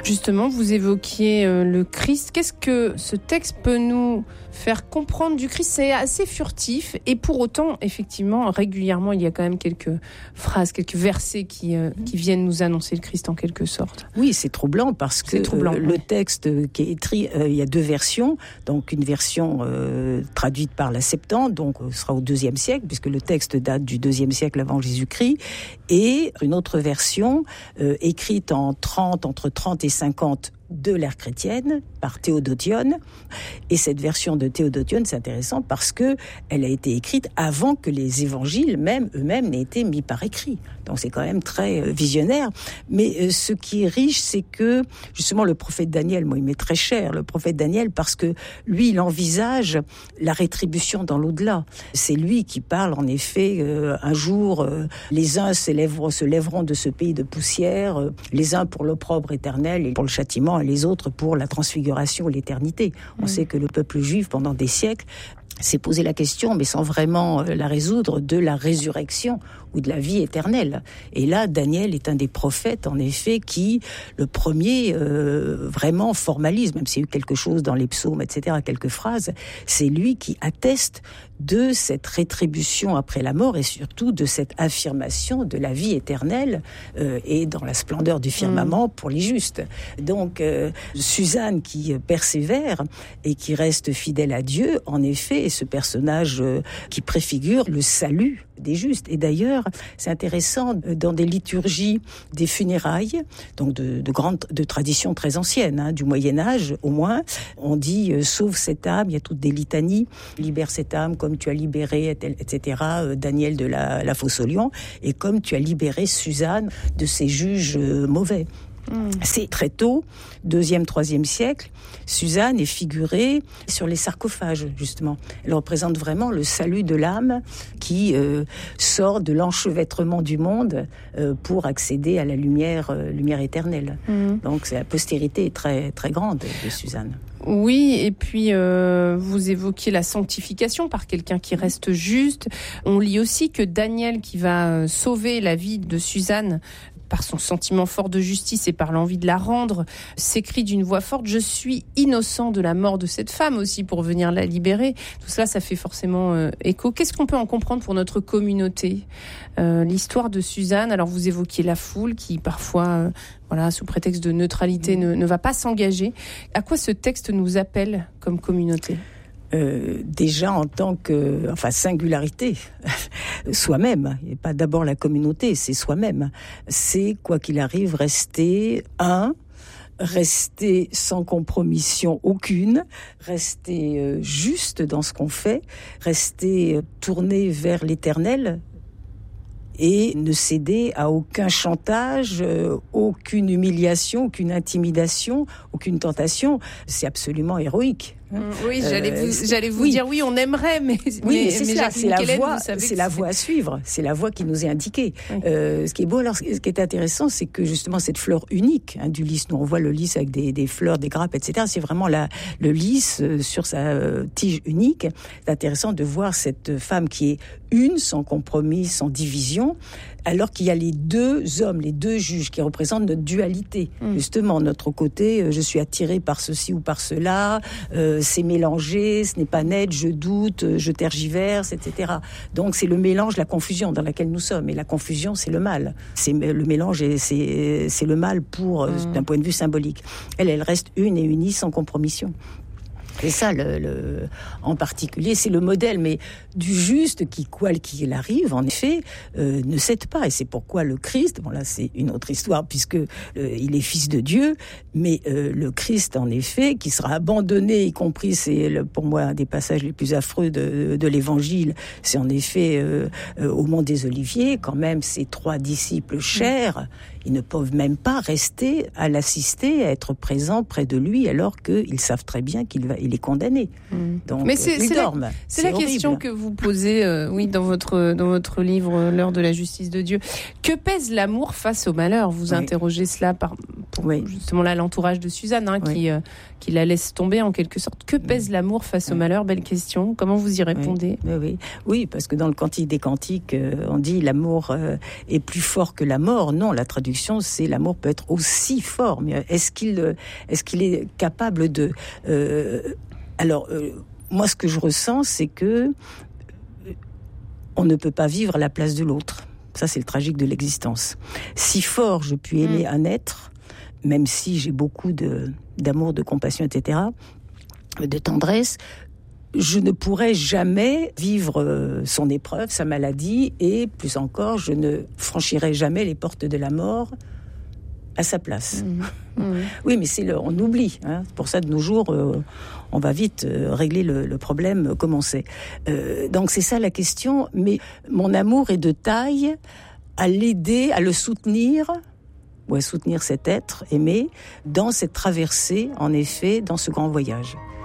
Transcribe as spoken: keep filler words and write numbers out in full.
Justement, vous évoquiez euh, le Christ. Qu'est-ce que ce texte peut nous faire comprendre du Christ? C'est assez furtif et pour autant, effectivement, régulièrement, il y a quand même quelques phrases, quelques versets qui, euh, qui viennent nous annoncer le Christ en quelque sorte. Oui, c'est troublant parce que troublant, euh, oui. le texte qui est écrit, euh, il y a deux versions. Donc une version euh, traduite par la Septante, donc ce sera au deuxième siècle, puisque le texte date du deuxième siècle avant Jésus-Christ, et une autre version euh, écrite en trente, entre trente et cinquante de l'ère chrétienne par Théodotione. Et cette version de Théodotione, c'est intéressant parce que elle a été écrite avant que les évangiles même eux-mêmes n'aient été mis par écrit. Donc c'est quand même très euh, visionnaire. Mais euh, ce qui est riche, c'est que justement le prophète Daniel, moi il m'est très cher, le prophète Daniel, parce que lui il envisage la rétribution dans l'au-delà. C'est lui qui parle en effet euh, un jour euh, les uns se lèveront, se lèveront de ce pays de poussière, euh, les uns pour l'opprobre éternel et pour le châtiment, et les autres pour la transfiguration, l'éternité. On mmh. sait que le peuple juif, pendant des siècles, s'est posé la question, mais sans vraiment la résoudre, de la résurrection ou de la vie éternelle. Et là, Daniel est un des prophètes, en effet, qui, le premier, euh, vraiment formalise, même s'il y a eu quelque chose dans les psaumes, et cetera, quelques phrases, c'est lui qui atteste de cette rétribution après la mort et surtout de cette affirmation de la vie éternelle euh, et dans la splendeur du firmament mmh. pour les justes. Donc, euh, Suzanne qui persévère et qui reste fidèle à Dieu, en effet, est ce personnage euh, qui préfigure le salut des justes. Et d'ailleurs, c'est intéressant, dans des liturgies des funérailles, donc de, de grandes de traditions très anciennes, hein, du Moyen-Âge au moins, on dit euh, « sauve cette âme », il y a toutes des litanies, « libère cette âme comme tu as libéré, et cetera, euh, Daniel de la, la fosse aux lions, et comme tu as libéré Suzanne de ces juges euh, mauvais ». Mmh. C'est très tôt, deuxième, troisième siècle, Suzanne est figurée sur les sarcophages, justement. Elle représente vraiment le salut de l'âme qui euh, sort de l'enchevêtrement du monde euh, pour accéder à la lumière, euh, lumière éternelle. Mmh. Donc la postérité est très, très grande de Suzanne. Oui, et puis euh, vous évoquiez la sanctification par quelqu'un qui reste juste. On lit aussi que Daniel, qui va sauver la vie de Suzanne, par son sentiment fort de justice et par l'envie de la rendre, s'écrie d'une voix forte « Je suis innocent de la mort de cette femme aussi pour venir la libérer ». Tout cela, ça fait forcément euh, écho. Qu'est-ce qu'on peut en comprendre pour notre communauté ? euh, L'histoire de Suzanne, alors vous évoquiez la foule qui parfois, euh, voilà, sous prétexte de neutralité, ne, ne va pas s'engager. À quoi ce texte nous appelle comme communauté ? Euh, déjà en tant que, enfin, singularité, soi-même, et pas d'abord la communauté, c'est soi-même. C'est, quoi qu'il arrive, rester un, rester sans compromission aucune, rester euh, juste dans ce qu'on fait, rester euh, tourné vers l'éternel, et ne céder à aucun chantage, euh, aucune humiliation, aucune intimidation, aucune tentation. C'est absolument héroïque. Mmh, oui, j'allais vous, euh, j'allais vous oui. dire oui, on aimerait, mais oui, mais, c'est mais ça, c'est la voie, c'est, c'est la voie à suivre, c'est la voie qui nous est indiquée. Oui. Euh, ce qui est beau, alors, ce qui est intéressant, c'est que justement cette fleur unique hein, du lys, nous on voit le lys avec des, des fleurs, des grappes, et cetera. C'est vraiment la, le lys euh, sur sa euh, tige unique. C'est intéressant de voir cette femme qui est une, sans compromis, sans division, alors qu'il y a les deux hommes, les deux juges qui représentent notre dualité. Mmh. Justement, notre côté, euh, je suis attiré par ceci ou par cela, euh, c'est mélangé, ce n'est pas net, je doute, je tergiverse, et cetera. Donc c'est le mélange, la confusion dans laquelle nous sommes. Et la confusion, c'est le mal. C'est le mélange, et c'est, c'est le mal pour, mmh. d'un point de vue symbolique. Elle, elle reste une et unie, sans compromission. C'est ça, le, le, en particulier, c'est le modèle, mais du juste qui, quoi qu'il arrive, en effet, euh, ne cède pas. Et c'est pourquoi le Christ, bon là c'est une autre histoire, puisque euh, il est fils de Dieu, mais euh, le Christ, en effet, qui sera abandonné, y compris, c'est le, pour moi un des passages les plus affreux de, de l'Évangile, c'est en effet euh, euh, au mont des Oliviers, quand même, ces trois disciples chers, ils ne peuvent même pas rester à l'assister, à être présents près de lui, alors qu'ils savent très bien qu'il va, il est condamné. Mmh. Donc, mais c'est, ils c'est dorment. La, c'est, c'est la question que vous posez, euh, oui, dans votre dans votre livre L'heure de la justice de Dieu. Que pèse l'amour face au malheur ? Vous oui. interrogez cela par oui. justement là l'entourage de Suzanne hein, oui. qui, euh, qui la laisse tomber en quelque sorte. Que pèse oui. l'amour face oui. au malheur? Belle question. Comment vous y répondez? Oui, oui, oui, parce que dans le Cantique des Cantiques, euh, on dit l'amour euh, est plus fort que la mort. Non, la traduction, c'est l'amour peut être aussi fort. Mais est-ce qu'il, est-ce qu'il est capable de... Euh, alors, euh, moi, ce que je ressens, c'est que on ne peut pas vivre à la place de l'autre. Ça, c'est le tragique de l'existence. Si fort je puis aimer mmh. un être, même si j'ai beaucoup de, d'amour, de compassion, et cetera, de tendresse, je ne pourrais jamais vivre son épreuve, sa maladie, et plus encore, je ne franchirai jamais les portes de la mort à sa place. Mmh. Mmh. Oui, mais c'est le, on oublie. Hein. Pour ça, de nos jours, euh, on va vite euh, régler le, le problème comme on sait. Euh, donc c'est ça la question. Mais mon amour est de taille à l'aider, à le soutenir, ou à soutenir cet être aimé dans cette traversée, en effet, dans ce grand voyage.